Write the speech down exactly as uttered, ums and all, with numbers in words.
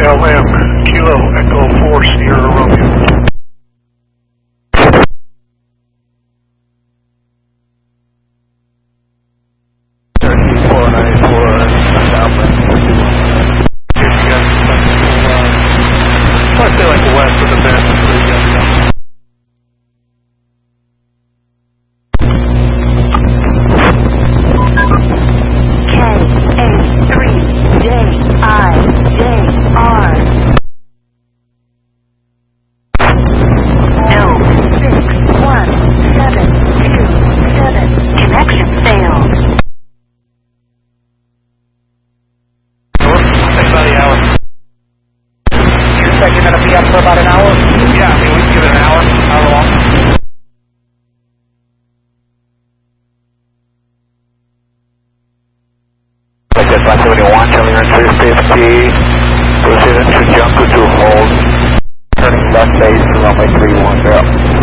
L M, Kilo Echo four Sierra Romeo. four ninety-four, I'd say like west of the bend. K A three J I J R L six one seven two seven. Connection failed. Take about an hour. You expect you're going to be up for about an hour? Yeah, I mean, we can give it an hour, hour long. Like that one seventy-one, Charlie three fifty, proceeding to Jungle to hold, turning left base to runway three one zero.